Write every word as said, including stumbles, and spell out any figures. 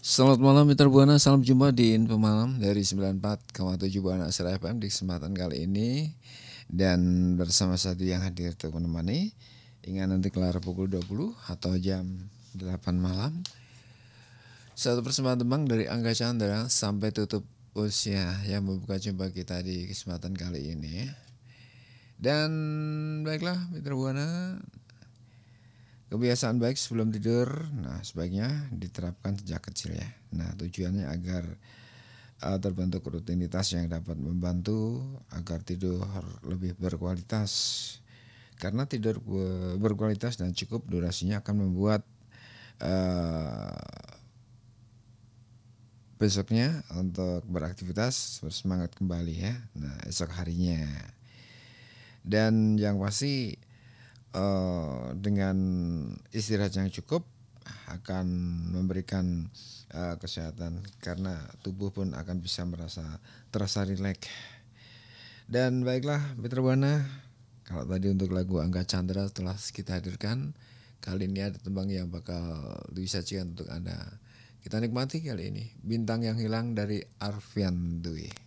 Selamat malam Mitra Buana, salam jumpa di Info Malam dari sembilan puluh empat koma tujuh Buana Asra F M di kesempatan kali ini. Dan bersama satu yang hadir untuk menemani hingga nanti kelar pukul dua puluh atau jam delapan malam. Satu persembahan tembang dari Angga Chandra sampai tutup usia yang membuka jumpa kita di kesempatan kali ini. Dan baiklah Mitra Buana, kebiasaan baik sebelum tidur, nah sebaiknya diterapkan sejak kecil ya. Nah tujuannya agar uh, terbentuk rutinitas yang dapat membantu agar tidur lebih berkualitas. Karena tidur berkualitas dan cukup durasinya akan membuat uh, besoknya untuk beraktivitas bersemangat kembali ya. Nah esok harinya. Dan yang pasti uh, dengan istirahat yang cukup akan memberikan uh, kesehatan karena tubuh pun akan bisa merasa terasa rileks. Dan baiklah Mitra Buana, kalau tadi untuk lagu Angga Chandra telah kita hadirkan, kali ini ada tembang yang bakal disajikan untuk Anda. Kita nikmati kali ini Bintang Yang Hilang dari Arfian Dwi.